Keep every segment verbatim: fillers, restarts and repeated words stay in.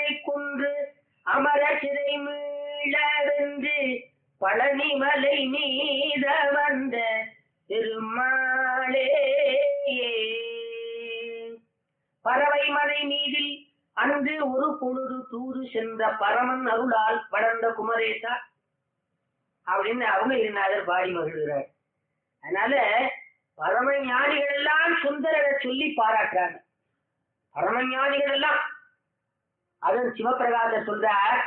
கொன்று அமர சிறை மீளவென்று பழனிமலை மீத வந்த திருமாலே. பறவை மலை மீதில் அன்று ஒரு பொழுது தூது சென்ற பரமன் அருளால் வளர்ந்த குமரேசா அப்படின்னு அவங்க இருந்தார் பாடி மகிழ்கிறார். அதனால பரம ஞானிகள் எல்லாம் சுந்தரரை சொல்லி பாராட்டுறாங்க. பரம ஞானிகள் எல்லாம் அதன் சிவபிரகாசர் சொல்றார்,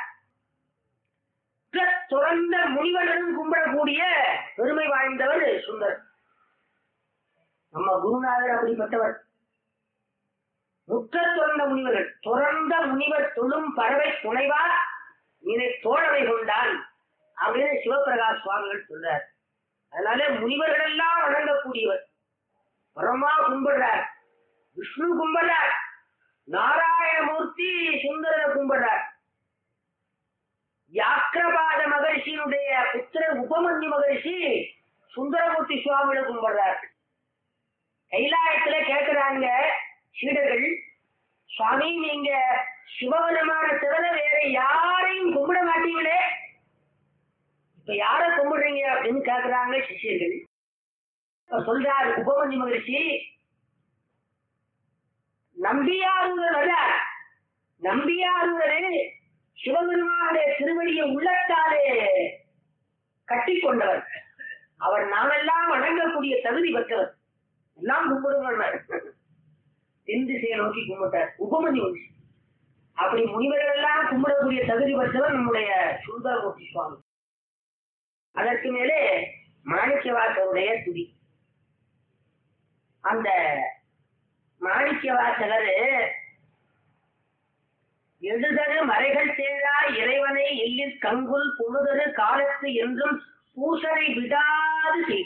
துறந்த முனிவனும் கும்பிடக்கூடிய பெருமை வாய்ந்தவர் சுந்தர். நம்ம குருநாதர் அப்படிப்பட்டவர். முற்ற துறந்த முனிவர்கள் துறந்த முனிவர் தொழும் பறவை துணைவா இதை தோழமை கொண்டான் அப்படின்னு சிவபிரகாஷ் சுவாமிகள் சொல்றார். அதனால முனிவர்கள் எல்லாம் வணங்கக்கூடியவர். பரமா கும்பிடுறார், விஷ்ணு கும்பிடுறார், நாராயணமூர்த்தி சுந்தரரை கும்பிடுறார். வியாக்கிரபாத மகர்ஷியினுடைய புத்திர உபமன்யு மகர்ஷி சுந்தரமூர்த்தி சுவாமிகளை கும்பிடுறார். கைலாயத்துல கேட்கிறாங்க சீடர்கள், சுவாமி நீங்க சிவபெருமான தவிர வேற யாரையும் கும்பிட மாட்டீங்களே, இப்ப யார கும்பிடுறீங்க அப்படின்னு கேட்கிறாங்க சிஷியர்கள். சொல்றார் உபமன்யு மகர்ஷி, நம்பியாருவர் அல்ல, நம்பியாருவரே சிவபெருமானுடைய திருவடியை உள்ளத்தாலே கட்டி கொண்டவர். அவர் நாமெல்லாம் வணங்கக்கூடிய தகுதி பெற்றவர். எல்லாம் கும்பிடுவார். தென் திசையை நோக்கி கும்பிட்டார் உபமன்யு மகர்ஷி. அப்படி முனிவர்கள் எல்லாம் கும்பிடக்கூடிய தகுதி பெற்றவர் நம்முடைய சுந்தரமூர்த்தி சுவாமி. அதற்கு மேலே மாணிக்கவாசகருடைய துதி. அந்த மாணிக்கவாசகர் எழுதரு மறைகள் தேரா இறைவனை எல்லில் கங்குல் பொழுதரு காலத்து என்றும் பூசனை விடாது செய்து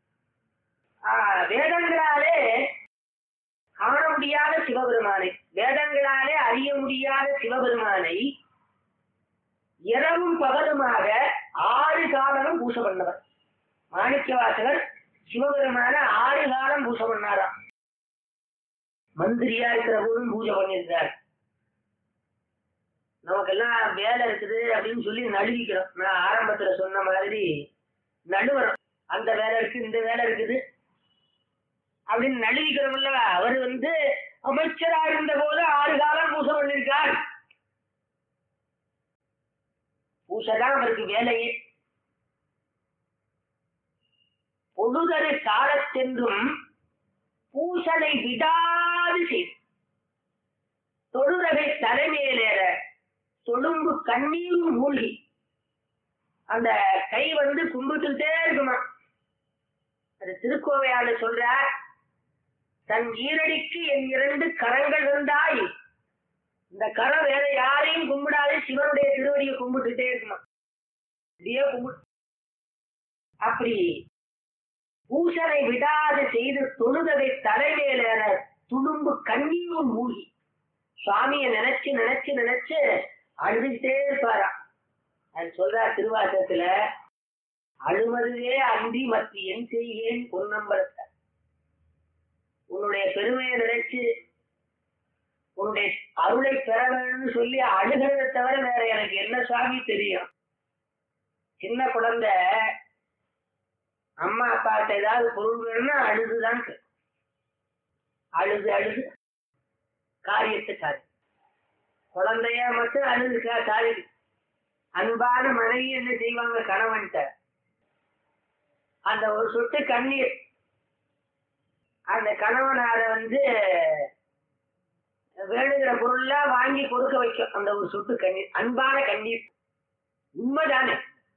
வேதங்களாலே காண முடியாத சிவபெருமானை, வேதங்களாலே அறிய முடியாத சிவபெருமானை இரவும் பகலுமாக ஆறு காலமும் பூசை பண்ணவர் மாணிக்கவாசகர். சிவபெருமான ஆறு காலம் பூசை பண்ணாராம். மந்திரியா இருக்கிற போதும் பூஜை பண்ணியிருந்தார். நமக்கெல்லாம் வேலை இருக்குது அப்படின்னு சொல்லி நழுவிக்கிறோம். நான் ஆரம்பத்துல சொன்ன மாதிரி நழுவுறோம். அந்த வேலை இருக்கு, இந்த வேலை இருக்குது அப்படின்னு நழுவிக்கிறோம் இல்லவா. அவர் வந்து அமைச்சரா இருந்த போது ஆறு காலம் பூசை பண்ணிருக்கார். பூசைதான் அவருக்கு வேலையே. பொழுதரு காலத்தென்றும் பூசனை விடாது செய்து தொழுதகை தலைமையிலேற தொழும்பு கண்ணீரும் மூழ்கி அந்த கை வந்து கும்பிட்டுட்டே இருக்குமா. அது திருக்கோவையாளு சொல்ற, தன் ஈரடிக்கு என் இரண்டு கரங்கள் இருந்தாய், இந்த கரம் வேற யாரையும் கும்பிடாது, சிவனுடைய திருவடியை கும்பிட்டுட்டே இருக்குமா. இப்படியே கும்பிட்டு அப்படி பூசனை விடாது செய்து தொழுதகை தலைமையிலேற துளும்பு கண்ணீரும் மூழ்கி சுவாமியை நினைச்சு நினைச்சு நினைச்சு அழுதுகிட்டே இருப்பாரா. அது சொல்றார் திருவாசகத்துல, அழுவதுவே அன்றி மற்ற என் செய்கேன் பொன்னம்பலத்தை. உன்னுடைய பெருமையை நினைச்சு உன்னுடைய அருளை பெற வேணும்னு சொல்லி அழுகிறத தவிர வேற எனக்கு என்ன சுவாமி தெரியும். சின்ன குழந்தை அம்மா அப்பாட்ட ஏதாவது பொருள் வேணும்னா அழுதுதான், அழுது அழுது காரியத்தை காரி குழந்தைய மட்டும் அழுது காரி. அன்பான மனைவி என்ன செய்வாங்க, கணவன்கிட்ட அந்த ஒரு சொட்டு கண்ணீர் அந்த கணவனார வந்து வேணுங்கிற பொருளா வாங்கி கொடுக்க வைக்கும். அந்த ஒரு சொட்டு கண்ணீர் அன்பான கண்ணீர். உண்மைதானே,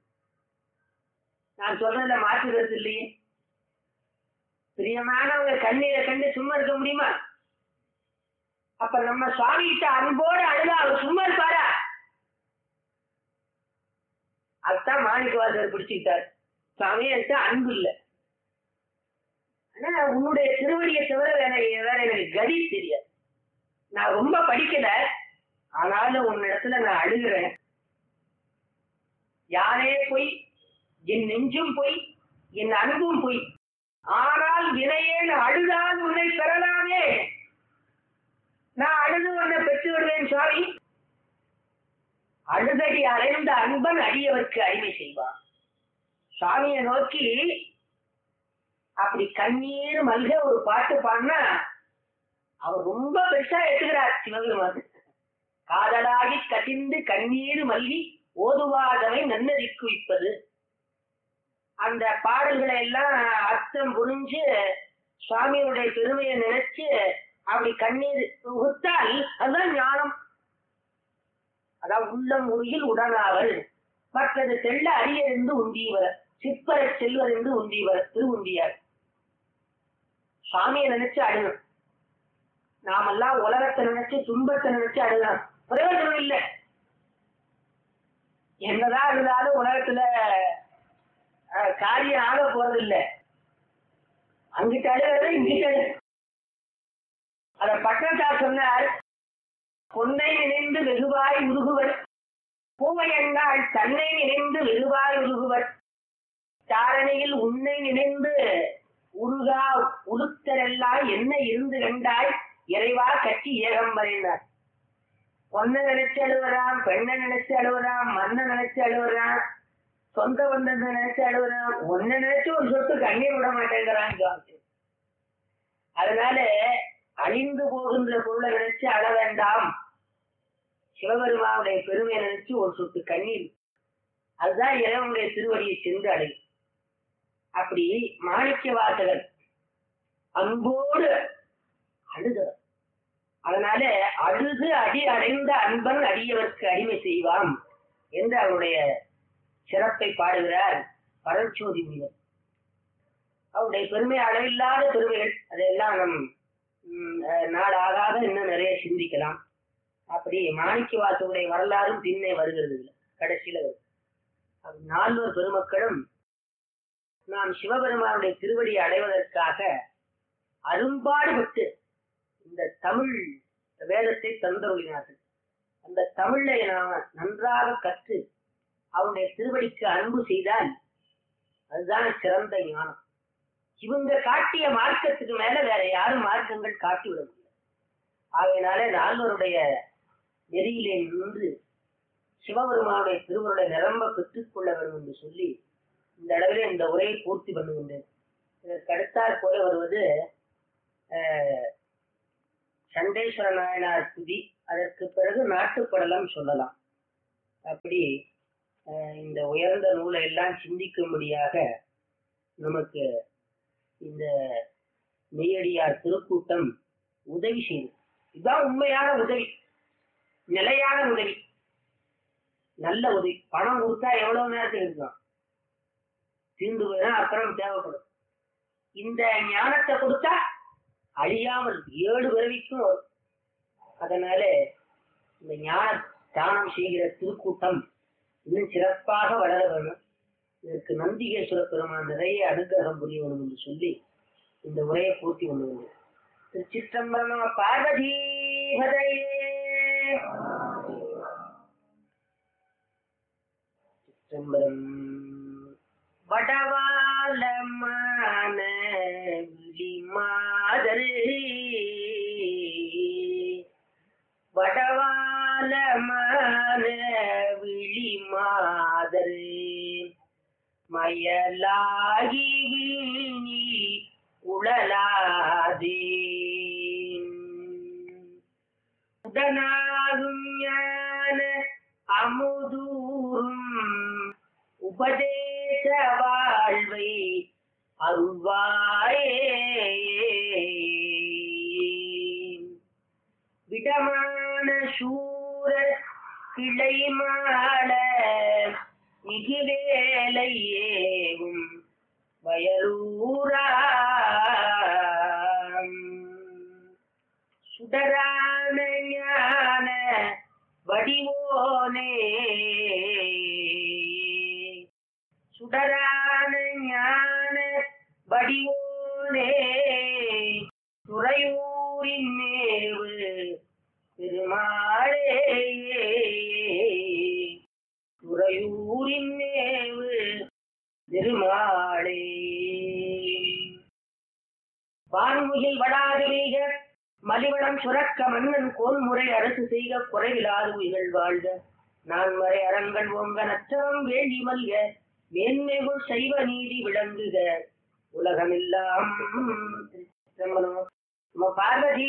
நான் சொல்றத மாற்றுறது இல்லையே. பிரியமானவங்க கண்ணீரை கண்டு சும்மா இருக்க முடியுமா? அப்ப நம்ம சுவாமி கிட்ட அன்போடு அழுதா அவர் சும்மா இருப்பாரா? அதுதான் மாணிக்கவாசகர் பிடிச்சுக்கிட்டார். சுவாமி என்கிட்ட அன்பு இல்லை, ஆனா உன்னுடைய திருவடியை தவிர வேற வேற எனக்கு கதி தெரியாது. நான் ரொம்ப படிக்கல, ஆனாலும் உன்னிடத்துல நான் அழுகிறேன். யாரே போய் என் நெஞ்சும் போய் என் அன்பும் போய், ஆனால் வினையேன் அழுதால் உன்னை பெறலாமே. நான் அழுது உன்னை பெற்று விடுவேன் சுவாமி. அழுதடி அடைந்த அன்பன் அடியவர்க்கு அடிமை செய்வான். சுவாமியை நோக்கி அப்படி கண்ணீர் மல்க ஒரு பாட்டு பாடினா அவர் ரொம்ப பெருசா எடுத்துக்கிறார் சிவபெருமான். காதலாகி கசிந்து கண்ணீர் மல்கி ஓதுவாதவை நன்னறிக்கு வைப்பது. அந்த பாடல்களை எல்லாம் அர்த்தம் புரிஞ்சு சுவாமியுடைய பெருமையை நினைச்சு அப்படி கண்ணீர் உகுத்தால் அதுதான் ஞானம். அதாவது உள்ளம் உருகில் உடனாவல் மற்றது தெள்ள அரியறிந்து உந்தியவர் சிற்பர செல்வர் என்று உந்தியவர் திரு உந்தியார். சுவாமியை நினைச்சு அழுகணும். நாமெல்லாம் உலகத்தை நினைச்சு துன்பத்தை நினைச்சு அழுகலாம், பிரயோஜனம் இல்லை. என்னதான் இருந்தாலும் உலகத்துல காரியம் ஆக போறது இல்லை. அங்கிட்ட அழுகிறது இங்கிட்ட அழு. அத பட்டத்தார் சொன்னார், பொன்னை நினைந்து வெகுவாய் உருகுவர் பூவையங்காள் தன்னை நினைந்து வெகுவாய் உருகுவர் தாரணையில் உன்னை நினைந்து உருகா உடுத்தரெல்லாம் என்ன இருந்து கண்டாய் இறைவா கட்சி ஏகம் வரைந்தார். பொண்ணை நினைச்சு அழுவுறான், பெண்ணை நினைச்சு அழுவுறான், மண்ணை நினைச்சு அழுவுறான், சொந்த பந்தத்தை நினைச்சு அழுவுறான். ஒன்ன நினைச்சு ஒரு சொத்து கண்ணீர் விட மாட்டேங்கிறான். அதனால அழிந்து போகின்ற பொருளை நினைச்சு அழ வேண்டாம். சிவபெருமானுடைய பெருமையை நினைச்சு ஒரு சொட்டு கண்ணீர், அதுதான் இறைவனுடைய திருவடியை சென்று அடையும். அப்படி மாணிக்க வாசகர் அன்போடு அழுகிறார். அதனால அழுது அடி அடைந்த அன்பன் அடியவர்க்கு அடிமை செய்வான் என்று அவருடைய சிறப்பை பாடுகிறார் பரஞ்சோதி முனிவர். அவருடைய பெருமை அளவில்லாத பெருமைகள், அதெல்லாம் நம் நாடாகாத இன்னும் நிறைய சிந்திக்கலாம். அப்படி மாணிக்க வாசகருடைய வரலாறும் பின்னே வருகிறது இல்லை, கடைசியில வருது. நால்வர் பெருமக்களும் நாம் சிவபெருமானுடைய திருவடியை அடைவதற்காக அரும்பாடுபட்டு இந்த தமிழ் வேதத்தை தந்தருளினார்கள். அந்த தமிழை நாம் நன்றாக கற்று அவனுடைய திருவடிக்கு அன்பு செய்தால் அதுதான் சிறந்த ஞானம். இவங்க காட்டிய மார்க்கத்துக்கு மேல வேற யாரும் மார்க்கங்கள் காட்டி விட முடியாது. ஆகையினாலே நால்வருடைய நெறியிலே நின்று சிவபெருமானுடைய திருவருடைய நிரம்ப பெற்றுக் கொள்ள வேண்டும் என்று சொல்லி இந்த அளவிலே இந்த உரையை பூர்த்தி பண்ணுகின்றேன். இதற்கு அடுத்தாற் போல வருவது சண்டேஸ்வர நாயனார் துதி, அதற்கு பிறகு நாட்டுப்படலம் சொல்லலாம். அப்படி இந்த உயர்ந்த நூலை எல்லாம் சிந்திக்கும்படியாக நமக்கு இந்த மெய்யடியார் திருக்கூட்டம் உதவி செய்து, இதுதான் உண்மையான உதவி, நிலையான உதவி, நல்ல உதவி. பணம் கொடுத்தா எவ்வளவு நேரத்தில் இருக்கும், தீர்ந்து போயினா அப்புறம் தேவைப்படும். இந்த ஞானத்தை கொடுத்தா அழியாமல் ஏழு பிறவிக்கும் வரும். அதனால இந்த ஞான தானம் செய்கிற திருக்கூட்டம் இன்னும் சிறப்பாக வளர வேணும். இதற்கு நந்திகேஸ்வர பெருமான் நிறைய அனுகிரகம் புரிய வேணும் என்று சொல்லி இந்த உரையை பூர்த்தி கொண்டு திருச்சிற்றம்பலம். பார்வதி சிற்றம்பலம். வடவாளமான விழி மாதரி வடவாளமான விழி மாதரி மயலாகி வீணி உடலாதே உடனாகும் ஞான அமுதூரும் உபதேச வாழ்வை அருள்வாயே. விடமான சூர கிளை மாள மிகுவேலை ஏவும் வயலூரா சுடரான ஞான வடிவோனே சுடரான ஞான வடிவோனே துறையூரின் மேவு பெருமாளே துறையூரின் மேவு பெருமாளே. வான்முகில் வடாது வீக மலிவளம் சுரக்க மன்னன் கோன்முறை அரசு செய்க குறைவிலாது உயிர்கள் வாழ்க. நான் மறை அரங்கள் ஓங்க நச்சம் வேண்டி மல்க மேன்மைகள் சைவ நீதி விளங்குக உலகமெல்லாம். பார்வதி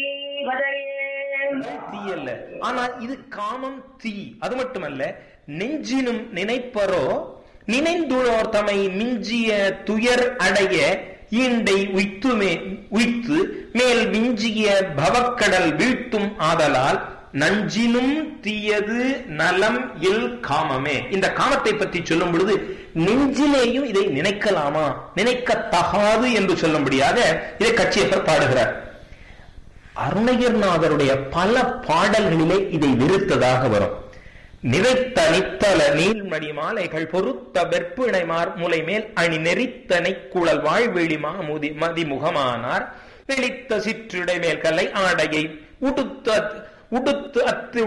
தீ அல்ல, ஆனால் இது காமம் தீ. அது மட்டுமல்ல, நெஞ்சினும் நினைப்பரோ நினைந்துளோர் தமை மிஞ்சிய துயர் அடைய ஈண்டை உய்த்துமே உய்த்து மேல் மிஞ்சிய பவக்கடல் வீழ்த்தும் ஆதலால் நஞ்சினும் தீயது நலம் இல் காமமே. இந்த காமத்தை பற்றி சொல்லும் பொழுது நெஞ்சிலேயும் இதை நினைக்கலாமா, நினைக்கத்தகாது என்று சொல்லும்படியாக இதை கச்சியப்பர் பாடுகிறார். அருணகிரிநாதருடைய பல பாடல்களிலே இதை நிறுத்ததாக வரும். நிறைத்த நித்தல நீள்மணி மாலைகள் பொருத்த வெற்பிணைமார் முலை மேல் அணி நெறித்தனை குழல் வாழ்வெளிமா முதி மதிமுகமானார் வெளித்த சிற்றுடை மேல் கலை ஆடையை உடுத்த உடுத்து அத்து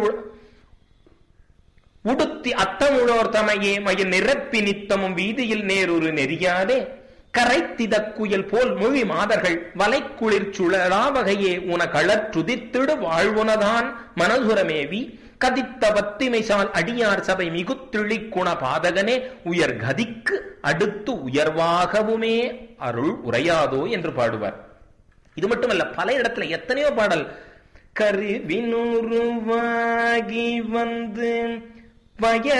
உடுத்தி அத்தமுழோர் தமையே மய நிரப்பி நித்தமும் வீதியில் நேருரு நெறியாதே கரைத்தித குயில் போல் மொழி மாதர்கள் வலை குளிர் சுழலா வகையே உன களற்றுதித்திடு வாழ்வுனதான் மனதுரமேவி கதித்த பத்திமைசால் அடியார் சபை மிகுத்திழி குண பாதகனே உயர் கதிக்கு அடுத்து உயர்வாகவுமே அருள் உரையாதோ என்று பாடுவார். இது மட்டுமல்ல, பல இடத்துல எத்தனையோ பாடல். கருவினுருவாகி வந்து வய